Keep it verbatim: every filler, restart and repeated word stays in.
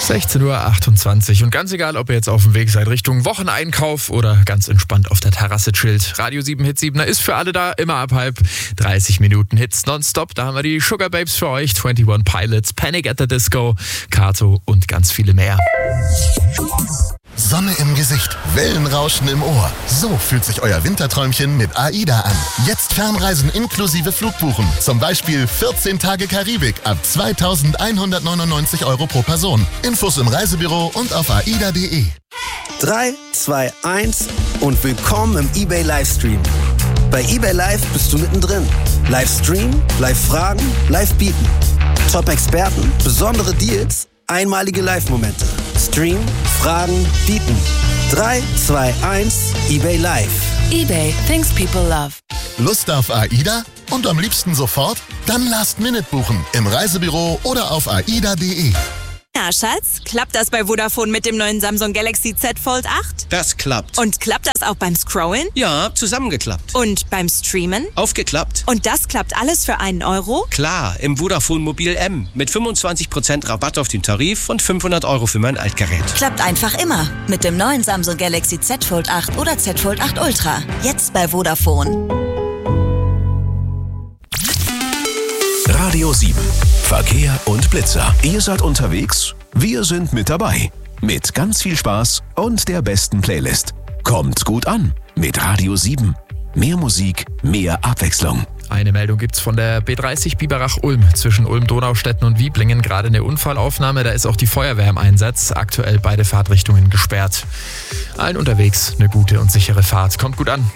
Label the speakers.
Speaker 1: sechzehn Uhr achtundzwanzig und ganz egal, ob ihr jetzt auf dem Weg seid Richtung Wocheneinkauf oder ganz entspannt auf der Terrasse chillt. Radio sieben Hit siebener ist für alle da, immer ab halb. dreißig Minuten Hits nonstop. Da haben wir die Sugar Babes für euch, einundzwanzig Pilots, Panic at the Disco, Kato und ganz viele mehr.
Speaker 2: Sonne im Gesicht, Wellenrauschen im Ohr. So fühlt sich euer Winterträumchen mit AIDA an. Jetzt Fernreisen inklusive Flugbuchen. Zum Beispiel vierzehn Tage Karibik ab zweitausendeinhundertneunundneunzig Euro pro Person. Infos im Reisebüro und auf aida punkt de.
Speaker 3: drei, zwei, eins und willkommen im eBay Livestream. Bei eBay Live bist du mittendrin. Livestream, Live-Fragen, Live-Bieten. Top-Experten, besondere Deals, einmalige Live-Momente. Stream, Fragen, Bieten. drei, zwei, eins, eBay Live.
Speaker 4: eBay, things people love.
Speaker 2: Lust auf AIDA? Und am liebsten sofort? Dann Last Minute buchen im Reisebüro oder auf aida punkt de.
Speaker 5: Na, Schatz, klappt das bei Vodafone mit dem neuen Samsung Galaxy Z Fold acht?
Speaker 6: Das klappt.
Speaker 5: Und klappt das auch beim Scrollen?
Speaker 6: Ja, zusammengeklappt.
Speaker 5: Und beim Streamen?
Speaker 6: Aufgeklappt.
Speaker 5: Und das klappt alles für einen Euro?
Speaker 6: Klar, im Vodafone Mobil M mit fünfundzwanzig Prozent Rabatt auf den Tarif und fünfhundert Euro für mein Altgerät.
Speaker 4: Klappt einfach immer mit dem neuen Samsung Galaxy Z Fold acht oder Z Fold acht Ultra. Jetzt bei Vodafone.
Speaker 7: Radio sieben. Verkehr und Blitzer. Ihr seid unterwegs? Wir sind mit dabei. Mit ganz viel Spaß und der besten Playlist. Kommt gut an mit Radio sieben. Mehr Musik, mehr Abwechslung.
Speaker 1: Eine Meldung gibt's von der B dreißig Biberach-Ulm zwischen Ulm-Donaustädten und Wieblingen. Gerade eine Unfallaufnahme, da ist auch die Feuerwehr im Einsatz. Aktuell beide Fahrtrichtungen gesperrt. Allen unterwegs eine gute und sichere Fahrt. Kommt gut an.